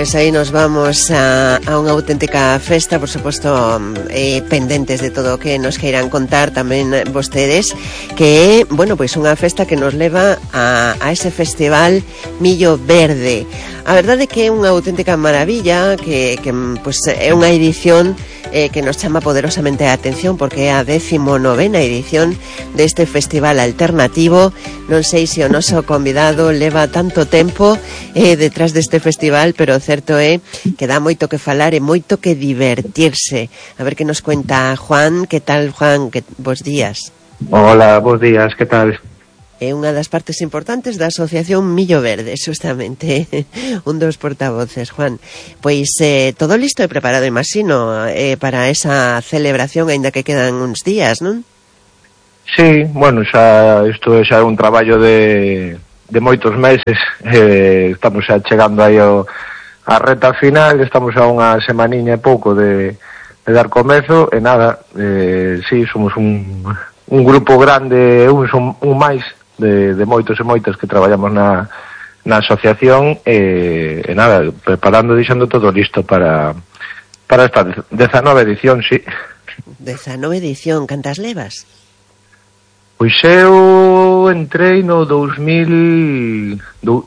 Pois aí nos vamos a unha auténtica festa, por suposto, pendentes de todo o que nos queiran contar tamén vostedes, que é, bueno, pois unha festa que nos leva a ese festival Millo Verde. A verdade é que é unha auténtica maravilla, que pois é unha edición que nos chama poderosamente a atención porque é a 19ª edición deste festival alternativo. Non sei se o noso convidado leva tanto tempo detrás deste festival, pero o certo é que dá moito que falar e moito que divertirse. A ver que nos cuenta Juan. Que tal, Juan? Bos días. Hola, bos días, que tal? É unha das partes importantes da Asociación Millo Verde, justamente, un dos portavoces, Juan. Pois todo listo e preparado, imagino, para esa celebración, aínda que quedan uns días, non? Sí, bueno, isto xa é un traballo de moitos meses. Estamos xa chegando aí a reta final, estamos a unha semaniña e pouco de dar comezo, e nada, sí, somos un grupo grande, un máis, de moitos e moitas que traballamos na asociación, e nada, preparando, deixando todo listo para esta 19ª edición, sí. 19ª edición, cantas levas? Pois eu entrei no 2012,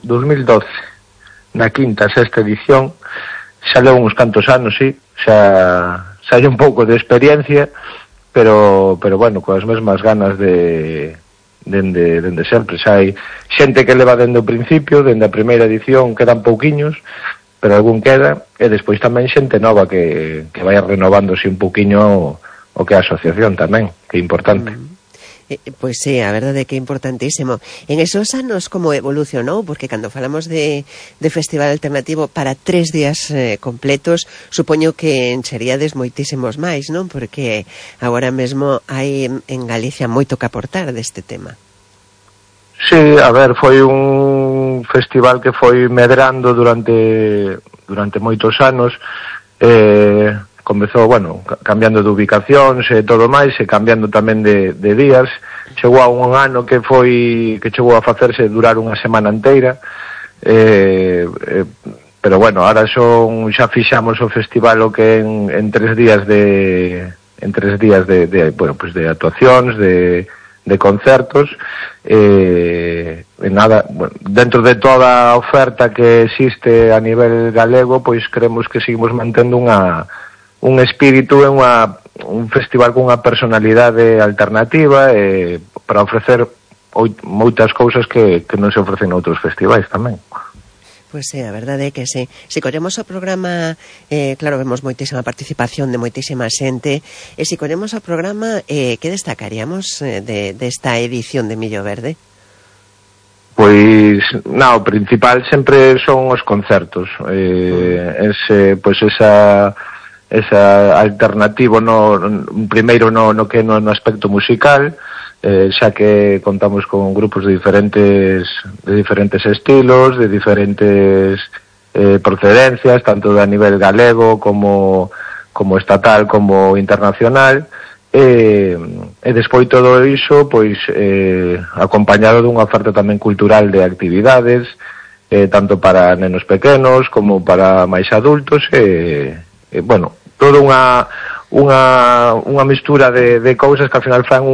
na quinta, sexta edición, xa levo uns cantos anos, sí, xa hai un pouco de experiencia, pero bueno, coas mesmas ganas dende sempre. Xa hai xente que leva dende o principio, dende a primeira edición, quedan pouquiños, pero algún queda, e despois tamén xente nova que vai renovándose un pouquiño o que é a asociación tamén, que é importante. Pois sí, a verdade é que é importantísimo. En esos anos como evolucionou, porque cando falamos de festival alternativo para 3 días completos, supoño que encheríades moitísimos máis, non? Porque agora mesmo hai en Galicia moito que aportar deste tema. Sí, a ver, foi un festival que foi medrando durante moitos anos. Comezou, bueno, cambiando de ubicacións e todo máis, e cambiando tamén de días. Chegou a un ano que chegou a facerse durar unha semana inteira, pero bueno, ahora xa fixamos o festival o que en 3 días de bueno, pues de actuacións, de concertos, e nada, bueno, dentro de toda a oferta que existe a nivel galego, pois creemos que seguimos mantendo un espírito e un festival con unha personalidade alternativa, para ofrecer moitas cousas que non se ofrecen noutros festivais tamén. Pois sí, a verdade é que sí. Se collemos o programa, claro, vemos moitísima participación de moitísima xente, e se collemos o programa, que destacaríamos desta edición de Millo Verde? Pois, o principal sempre son os concertos. Esa alternativo primeiro no aspecto musical, xa que contamos con grupos de diferentes estilos, de diferentes procedencias, tanto a nivel galego como estatal, como internacional, e despois todo iso pois acompañado dunha oferta tamén cultural de actividades, tanto para nenos pequenos como para máis adultos, bueno, toda unha mistura de cousas que ao final fan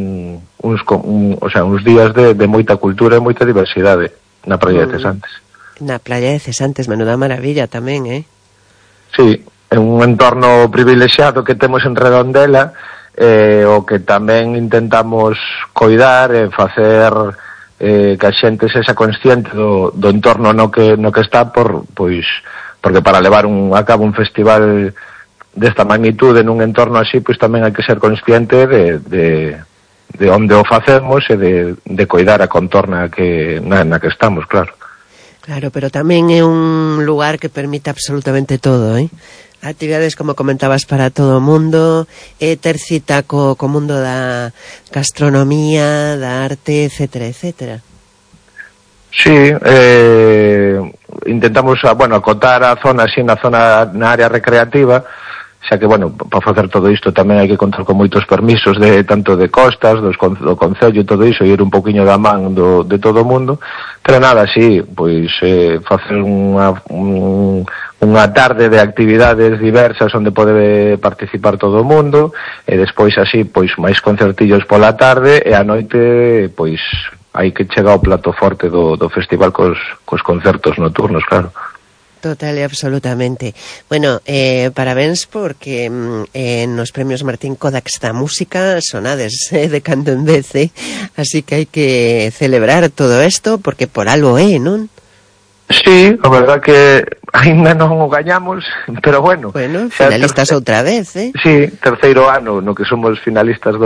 uns días de moita cultura e moita diversidade na Praia de Cesantes. Na Praia de Cesantes, menuda maravilla tamén, Sí, é un entorno privilexiado que temos en Redondela, o que tamén intentamos coidar e facer que a xente sexa consciente do entorno no que está, porque para levar a cabo un festival desta magnitude nun entorno así, pois tamén hai que ser consciente de onde o facemos e de coidar a contorna na que estamos, claro. Claro, pero tamén é un lugar que permite absolutamente todo, actividades, como comentabas, para todo o mundo, ter cita co mundo da gastronomía, da arte, etcétera, etcétera. Sí, intentamos, acotar a zona así na área recreativa, xa que, para facer todo isto tamén hai que contar con moitos permisos tanto de costas, do Concello e todo iso, e ir un poquinho da man de todo o mundo, pero nada, sí, pois facer unha unha tarde de actividades diversas onde pode participar todo o mundo, e despois así, pois máis concertillos pola tarde, e a noite, pois hai que chegar ao plato forte do festival cos concertos nocturnos, claro. Total e absolutamente. Bueno, parabéns porque nos premios Martín Kodax da música sonades de cando en vez, así que hai que celebrar todo isto porque por algo non? Sí, a verdad que ainda non o gañamos, pero bueno. Bueno, finalistas outra vez, Sí, terceiro ano no que somos finalistas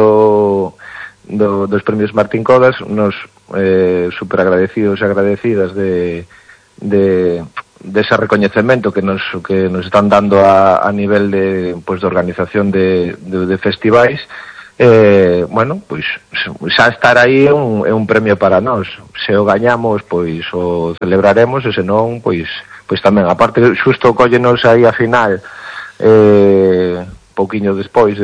dos premios Martín Kodax, nos super agradecidos e agradecidas de ese recoñecemento que nos están dando a nivel de organización de festivais. Bueno, pois xa estar aí é un premio para nós. Se o gañamos, pois o celebraremos, e se non, pois tamén. Aparte, xusto cóllenos aí a final, pouquiño despois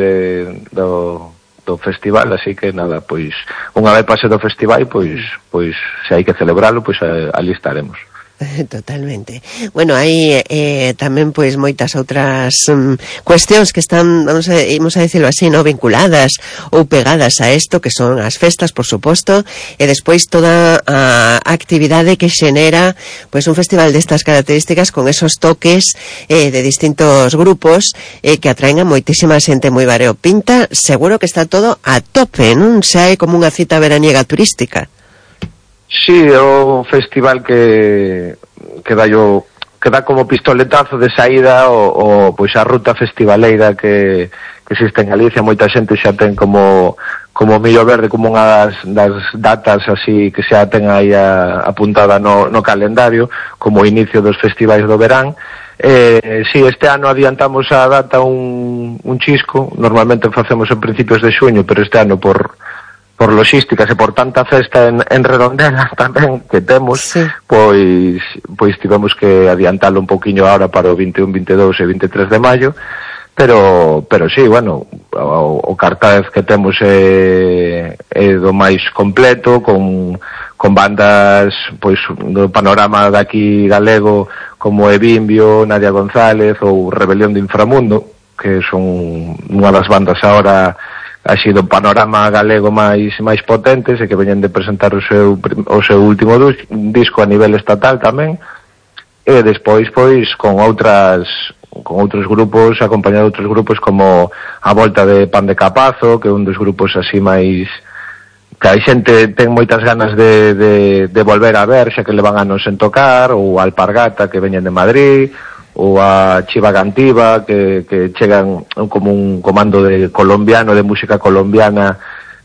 do festival, así que nada, pois unha vez pase do festival, pois se hai que celebralo, pois ali estaremos. Totalmente. Bueno, hai tamén pois moitas outras cuestións que están, vamos a decirlo así, no, vinculadas ou pegadas a isto, que son as festas, por suposto, e despois toda a actividade que xenera pois un festival destas características con esos toques de distintos grupos que atraen a moitísima xente moi variopinta. Seguro que está todo a tope, non? Xa é como unha cita veraniega turística. Sí, é o festival que dá como pistoletazo de saída o pois a ruta festivaleira que existe en Galicia. Moita xente xa ten como Millo Verde como unha das datas así que xa ten aí apuntada no calendario como o inicio dos festivais do verán. Sí, este ano adiantamos a data un chisco. Normalmente facemos en principios de xuño, pero este ano por logísticas e por tanta festa en Redondela tamén que temos, sí, pois tivemos que adiantalo un poquinho ahora para o 21, 22 e 23 de maio, pero sí, bueno, o cartaz que temos é do máis completo, con bandas pois do panorama daqui galego como Evimbio, Nadia González ou Rebelión de Inframundo, que son unha das bandas ahora así do panorama galego máis potentes e que veñen de presentar o seu último disco a nivel estatal tamén, e despois pois con outros grupos, acompañado de outros grupos como a volta de Pan de Capazo, que é un dos grupos así máis que a xente ten moitas ganas de volver a ver, xa que levan anos en tocar, ou Alpargata, que veñen de Madrid, ou a Chiva Gantiva, que chegan como un comando colombiano, de música colombiana,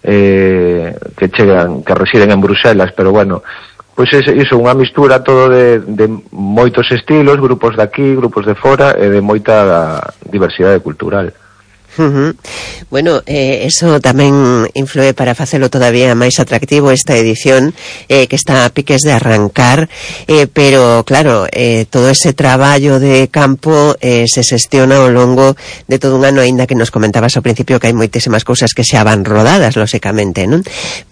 que residen en Bruselas, pero bueno, pois iso, unha mistura todo de moitos estilos, grupos de aquí, grupos de fora, e de moita diversidade cultural. Bueno, eso tamén influe para facelo todavía máis atractivo esta edición que está a piques de arrancar, pero claro, todo ese traballo de campo se xestiona ao longo de todo un ano, aínda que nos comentabas ao principio que hai moitísimas cousas que xa van rodadas, lóxicamente, non?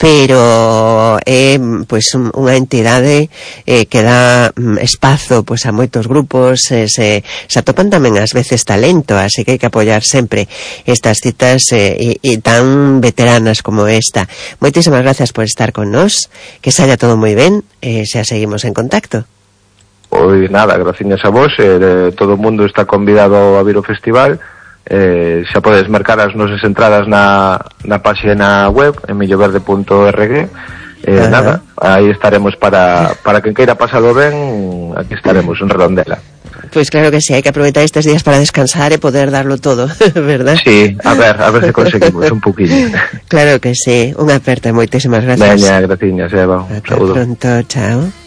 Pero pois unha entidade que dá espazo pois a moitos grupos, se atopan tamén ás veces talento, así que hai que apoiar sempre estas citas e tan veteranas como esta. Moitísimas gracias por estar con nós, que saia todo moi ben, xa seguimos en contacto. Pois nada, gracias a vos, todo o mundo está convidado a vir ao festival, xa podes mercar as nosas entradas na página web en milloverde.org. Nada, aí estaremos para quen queira pasalo ben, aquí estaremos en Redondela. Pois claro que sí, hai que aproveitar estes días para descansar e poder darlo todo, verdad? Sí, a ver se conseguimos un poquinho. Claro que sí, unha aperta, moitísimas gracias. Veña, graciñas, Eva, un saúdo. Pronto, chao.